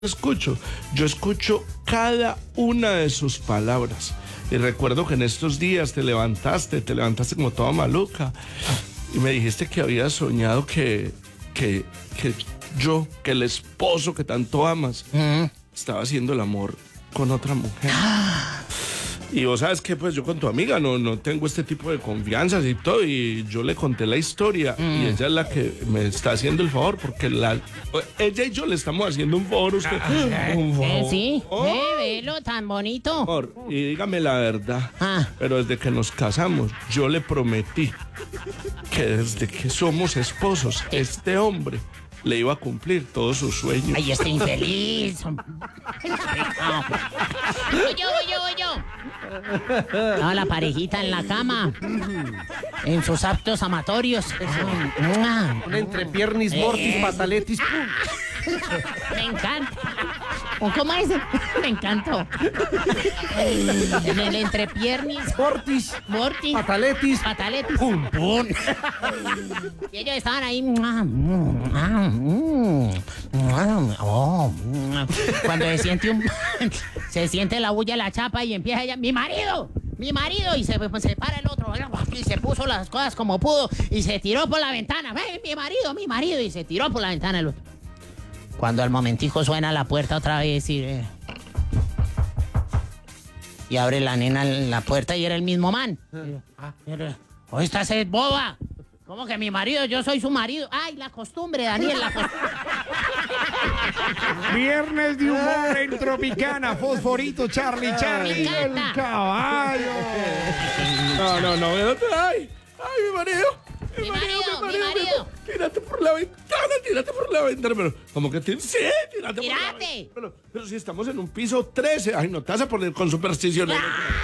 yo escucho cada una de sus palabras. Y recuerdo que en estos días te levantaste como toda maluca y me dijiste que habías soñado que el esposo que tanto amas, estaba haciendo el amor con otra mujer. Y vos sabes que pues yo con tu amiga no tengo este tipo de confianzas y todo, y yo le conté la historia y ella es la que me está haciendo el favor, porque ella y yo le estamos haciendo un favor a usted. Un favor. Sí, velo tan bonito. Amor, y dígame la verdad, pero desde que nos casamos yo le prometí que desde que somos esposos este hombre le iba a cumplir todos sus sueños. Ay, este infeliz. Voy yo. No, la parejita en la cama, en sus actos amatorios. Un entrepiernis, mortis, pataletis. Me encanta. ¿Cómo es? Me encantó. En el entrepiernis, Mortis, pataletis, pum. Y ellos estaban ahí. Cuando se siente la bulla, la chapa, y empieza ella, mi marido, y se para el otro, y se puso las cosas como pudo, y se tiró por la ventana, mi marido, y se tiró por la ventana el otro. Cuando al momentico suena la puerta otra vez y abre la nena la puerta y era el mismo man. ¿O esta es boba? ¿Cómo que mi marido? Yo soy su marido. Ay, la costumbre, Daniel, la costumbre. Viernes de humor en Tropicana. Fosforito, Charlie, el caballo. No, ay, mi marido. Mi marido. Tírate por la ventana, pero ¿cómo que sí, tírate. Pero si estamos en un piso 13, ay, no te vas a poner con supersticiones.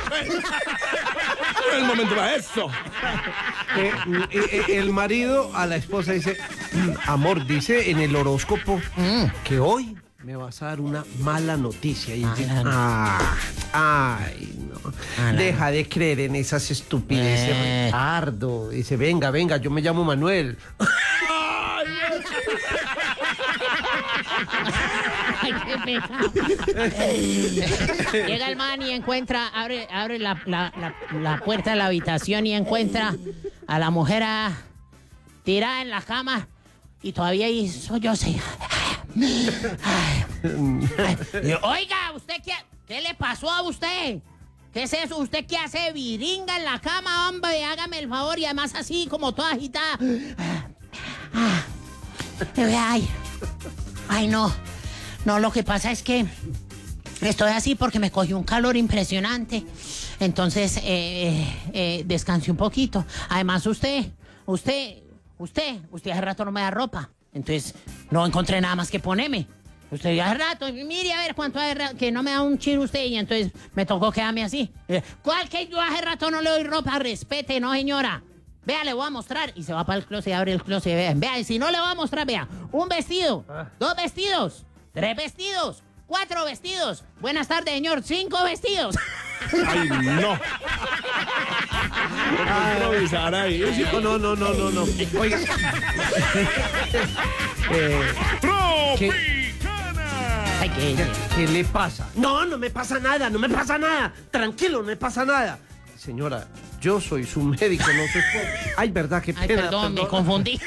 No es el momento para eso. El marido a la esposa dice, amor, dice en el horóscopo que hoy me vas a dar una mala noticia. Y dice, ay, no. Deja de creer en esas estupideces, Ricardo. Dice, venga, yo me llamo Manuel. Ay, qué pecado. Llega el man y encuentra, abre la puerta de la habitación y encuentra a la mujer tirada en la cama y todavía hizo yo sé. Oiga, ¿usted qué le pasó a usted? ¿Qué es eso? ¿Usted qué hace viringa en la cama, hombre? Hágame el favor, y además así como toda agitada. Ay, no, lo que pasa es que estoy así porque me cogió un calor impresionante. Entonces, descanse un poquito. Además, usted hace rato no me da ropa. Entonces, no encontré nada más que ponerme. Usted hace rato, mire a ver cuánto hace rato que no me da un chiro usted, y entonces me tocó quedarme así. ¿Cuál que yo hace rato no le doy ropa? Respete, no, señora. Vea, le voy a mostrar. Y se va para el closet, abre el closet. Vea, y si no le voy a mostrar, vea. Un vestido, 2 vestidos, 3 vestidos, 4 vestidos. Buenas tardes, señor. 5 vestidos. Ay, no. Improvisar ahí. No. Oiga. Ay, ¿Qué le pasa? No me pasa nada. Tranquilo, no me pasa nada. Señora, yo soy su médico, no su esposo. Ay, verdad, qué pena. Perdón, me confundí.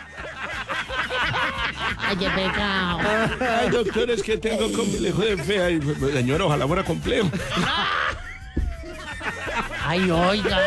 Ay, qué pecado. Ay, doctor, es que tengo complejo de fe. Ay, señora, ojalá fuera complejo. Ay, oiga.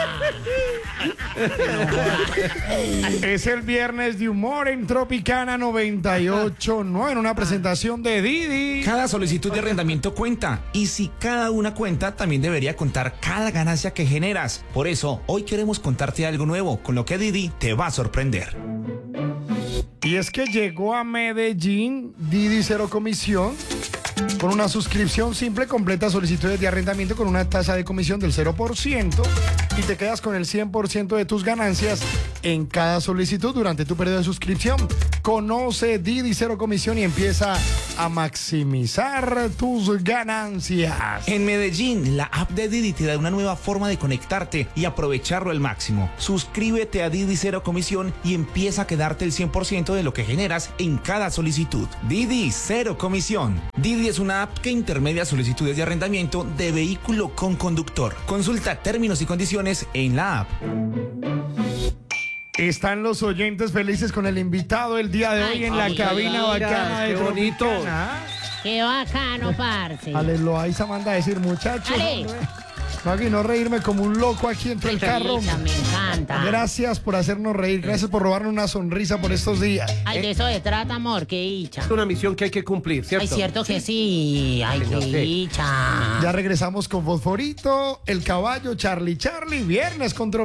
Es el viernes de humor en Tropicana 98.9, en una presentación de Didi. Cada solicitud de arrendamiento cuenta, y si cada una cuenta, también debería contar cada ganancia que generas. Por eso, hoy queremos contarte algo nuevo, con lo que Didi te va a sorprender. Y es que llegó a Medellín Didi Cero Comisión. Con una suscripción simple, completa solicitudes de arrendamiento con una tasa de comisión del 0% y te quedas con el 100% de tus ganancias en cada solicitud durante tu periodo de suscripción. Conoce Didi Cero Comisión y empieza a maximizar tus ganancias. En Medellín, la app de Didi te da una nueva forma de conectarte y aprovecharlo al máximo. Suscríbete a Didi Cero Comisión y empieza a quedarte el 100% de lo que generas en cada solicitud. Didi Cero Comisión. Didi es una app que intermedia solicitudes de arrendamiento de vehículo con conductor. Consulta términos y condiciones en la app. Están los oyentes felices con el invitado el día de hoy Ay, en la sí, cabina mira, bacana de qué bonito. Tropicana. Qué bacano, parce. Ale, lo Aiza manda a decir, muchachos. Ale. No, aquí no reírme como un loco aquí entre el carro. Risa, me encanta. Gracias por hacernos reír, gracias por robarnos una sonrisa por estos días. Ay, de eso se trata, amor, qué dicha. Es una misión que hay que cumplir, ¿cierto? Ay, cierto que sí. Ay, Señor, qué sí. dicha. Ya regresamos con Fosforito, El Caballo, Charlie, viernes con